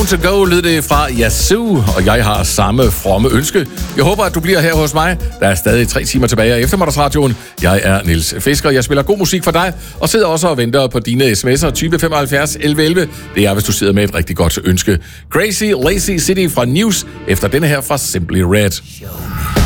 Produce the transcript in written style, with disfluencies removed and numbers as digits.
to go lød det fra Yazoo, og jeg har samme fromme ønske. Jeg håber, at du bliver her hos mig. Der er stadig 3 timer tilbage af eftermiddagsradioen. Jeg er Niels Fisker, jeg spiller god musik for dig, og sidder også og venter på dine sms'er, type 75 11 11. Det er, hvis du sidder med et rigtig godt ønske. Crazy Lazy City fra News, efter denne her fra Simply Red.